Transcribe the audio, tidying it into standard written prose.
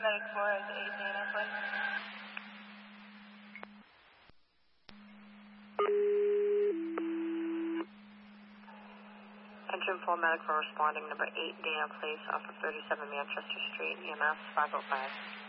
Medic 4 has 8 Dana, please. Engine 4 Medic 4 responding, number 8 Dana, please, off of 37 Manchester Street, EMS 505.